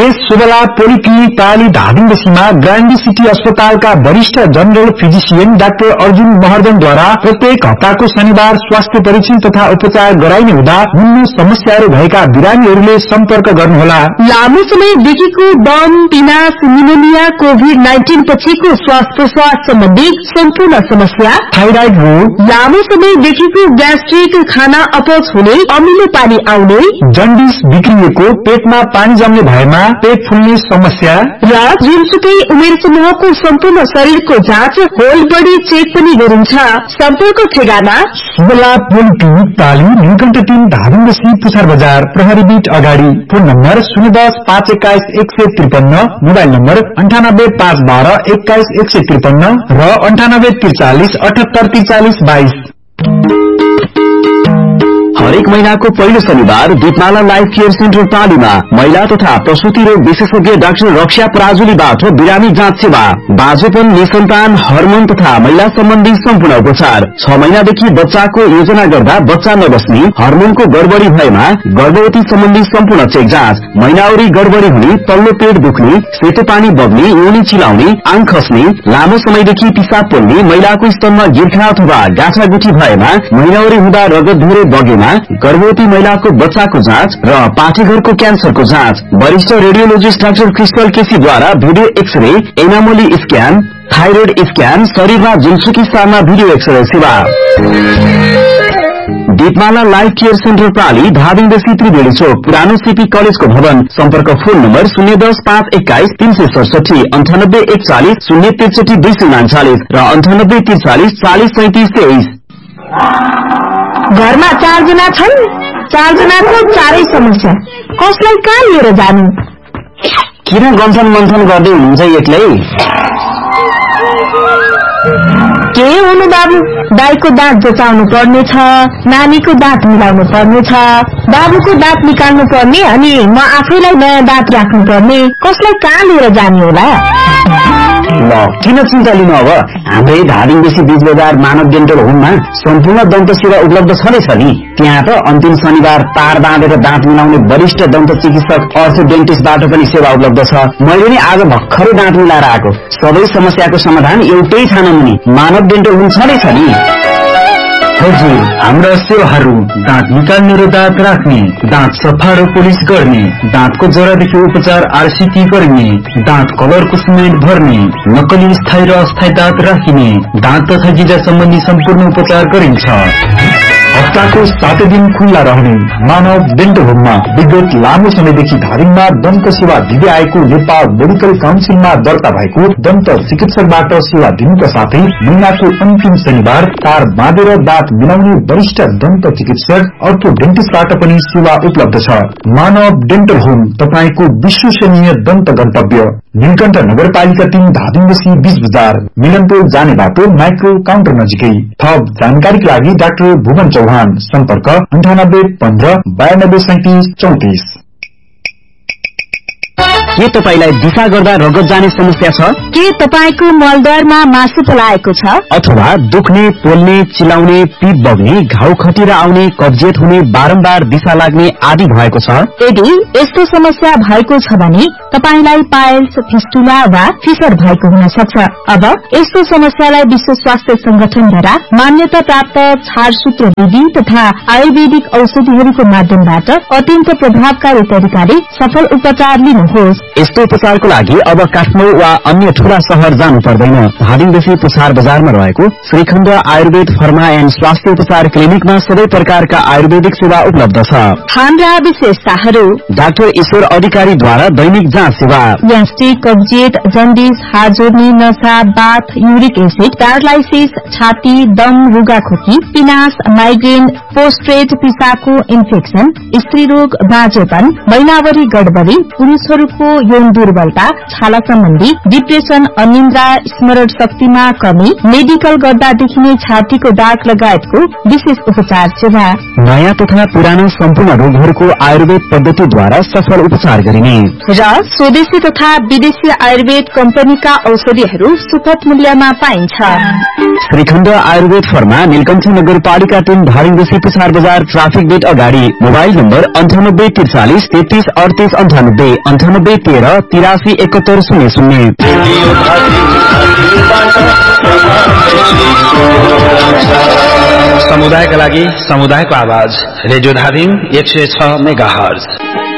यस Subala polyclinic प्राली धादिङबेसीमा ग्रान्डी city अस्पतालका वरिष्ठ general physician doctor Arjun महर्जनद्वारा प्रत्येक हप्ताको शनिबार स्वास्थ्य परीक्षण तथा उपचार गराइने हुँदा विभिन्न समस्याहरू भएका बिरामीहरूले सम्पर्क गर्नुहोला। लामो समयदेखिको दम, पिनास, निमोनिया, कोभिड-19 पछिको श्वास प्रश्वास सम्बन्धी सम्पूर्ण समस्या, थाइराइड रोग, लामो समयदेखिको ग्यास्ट्रिक, खाना अपच हुने, अमिलो पानी आउने, जन्डिस बिग्रिएको, पेटमा पानी जम्ने भएमा, पेट फुल्ने समस्या र जुनसुकै उमेर समूहको सम्पूर्ण शरीरको जाँच, होल बडी चेक पनि गरिन्छ। सम्पर्क ठेगाना सुबला पोलिक्लिनिक प्राली नीलकण्ठ 3 धादिङबेसी पुछार बजार प्रहरी बीट अगाडि। फोन नम्बर 010-521-153, मोबाइल नम्बर 98-512-21153 र 98-43-78-43-22। हरेक महीनाको पहिलो शनिबार दीपमाला लाइफ केयर सेन्टर प्रालीमा महिला तथा प्रसूति रोग विशेषज्ञ डाक्टर रक्षा पराजुलीबाट बिरामी जाँच सेवा, बाँझोपन, निसन्तान, हर्मोन तथा महिला सम्बन्धी सम्पूर्ण उपचार, 6 महिनादेखि बच्चाको योजना गर्दा बच्चा नबस्ने, हर्मोनको गडबडी भएमा गर्भवती सम्बन्धी सम्पूर्ण चेक जाँच, महिनावरी गडबडी हुने, तल्लो पेट दुख्ने, सेतो पानी बग्ने, योनी चिलाउने, आङ खस्ने, लामो समयदेखि पिसाब पोल्ने, महिलाको स्तनमा गिर्खा अथवा गाँठागुठी भएमा, महिनावरी हुँदा रगत धेरै बगेमा, गर्भवती महिलाको बच्चाको जाँच र पाठेघरको क्यान्सरको जाँच, वरिष्ठ radiologist doctor crystal केसीद्वारा video x-ray, एनामोली scan, thyroid scan, शरीरमा जुनसुकी स्थानमा भिडियो एक्सरे सेवा। दीपमाला लाइफ केयर सेन्टर प्राली धादिङबेसी त्रिवेणी चोक पुरानो सीपी कलेजको भवन। सम्पर्क फोन नम्बर 010-521-367, 98-140-063-239 र 98-43-40-37-23। घरमा 4 जना छन्, 4 जनाको 4 समस्या, कसलाई कहाँ लिएर जानु? किन गन्थन मन्थन गर्दै हुनुहुन्छ एक्लै? के हुनु बाबु, दाइको दाँत जचाउनु पर्ने छ, नानीको दाँत मिलाउनु पर्ने छ, बाबुको दाँत निकाल्नु पर्ने, अनि म आफैलाई नयाँ दाँत राख्नु पर्ने, कसलाई कहाँ लिएर जाने होला? ल किन चिन्ता लिनु, अब हाम्रै धादिङबेसी बीच बजार मानव डेन्टल होममा सम्पूर्ण दन्त सेवा उपलब्ध छँदैछ नि। त्यहाँ त अन्तिम शनिबार तार बाँधेर दाँत मिलाउने वरिष्ठ दन्त चिकित्सक अर्थोडेन्टिस्टबाट पनि सेवा उपलब्ध छ। मैले नि आज भर्खरै दाँत मिलाएर आएको। सबै समस्याको समाधान एउटै छानामुनि मानव डेन्टल होम छँदैछ नि। हजुर, हाम्रा सेवाहरू दाँत निकाल्ने र दाँत राख्ने, दाँत सफा र पोलिस गर्ने, दाँतको जरादेखि उपचार RCT गर्ने, दाँत कलरको सिमेन्ट भर्ने, नक्कली स्थायी र अस्थायी दाँत राखिने, दाँत तथा गिजा सम्बन्धी सम्पूर्ण उपचार गरिन्छ। हप्ताको 7 दिन खुल्ला रहने मानव डेन्टल होममा विगत लामो समयदेखि धादिङमा दन्त सेवा दिँदै आएको नेपाल मेडिकल काउन्सिलमा दर्ता भएको दन्त चिकित्सकबाट सेवा दिनुका साथै महिनाको अन्तिम शनिबार तार बाँधेर दाँत मिलाउने वरिष्ठ दन्त चिकित्सक अर्थोडेन्टिस्टबाट पनि सेवा उपलब्ध छ। मानव डेन्टल होम तपाईको विश्वसनीय दन्त गन्तव्य, नीलकण्ठ नगरपालिका 3 धादिङबेसी बीच बजार, मिलनपुर जाने बाटो माइक्रो काउन्टर नजिकै। थप जानकारीका लागि डाक्टर भुवन चौहान, सम्पर्क 98-15-92-37-34। के तपाईलाई दिशा गर्दा रगत जाने समस्या छ? के तपाईको मलद्वारमा मासु पलाएको छ? अथवा दुख्ने, पोल्ने, चिलाउने, पीप बग्ने, घाउ खटिएर आउने, कब्जियत हुने, बारम्बार दिशा लाग्ने आदि भएको छ? यदि यस्तो समस्या भएको छ भने तपाईलाई पाइल्स, फिस्टुला वा फिसर भएको हुन सक्छ। अब यस्तो समस्यालाई विश्व स्वास्थ्य संगठनद्वारा मान्यता प्राप्त छाडसूत्र विधि तथा आयुर्वेदिक औषधिहरूको माध्यमबाट अत्यन्त प्रभावकारी तरिकाले सफल उपचार लिनुहोस्। यस्तो उपचारको लागि अब काठमाडौँ वा अन्य ठूला शहर जानु पर्दैन। धादिङबेसी पुछार बजारमा रहेको श्रीखण्ड आयुर्वेद फर्मा एन्ड स्वास्थ्य उपचार क्लिनिकमा सबै प्रकारका आयुर्वेदिक सेवा उपलब्ध छ। खान र विशेषताहरू: डाक्टर ईश्वर अधिकारीद्वारा दैनिक जाँच सेवा, ग्यास्ट्रिक, कब्जियत, जन्डिस, हाड जोड्ने, नसा, बाथ, युरिक एसिड, प्यारालाइसिस, छाती, दम, रुगाखोकी, पिनास, माइग्रेन, पोस्ट्रेट, पिसाबको इन्फेक्सन, स्त्री रोग, बाँझोपन, महिनावरी गडबडी, पुरुषहरूको यौन दुर्बलता, छाला सम्बन्धी, डिप्रेसन, अनिन्द्रा, स्मरण शक्तिमा कमी, मेडिकल गर्दा देखिने छातीको दाग लगायतको विशेष उपचार सेवा। नयाँ तथा पुराना सम्पूर्ण रोगहरूको आयुर्वेद पद्धतिद्वारा सफल उपचार गरिने र स्वदेशी तथा विदेशी आयुर्वेद कम्पनीका औषधिहरू सुपथ मूल्यमा पाइन्छ। श्रीखण्ड आयुर्वेद फर्मा, नीलकण्ठ नगरपालिका 3 धादिङबेसी पुछार बजार ट्राफिक गेट अगाडि। मोबाइल नम्बर 98-43-33-38-98, 013 समुदायका लागि समुदायको आवाज रेडियो धादिङ 106 मेगाहर्ज।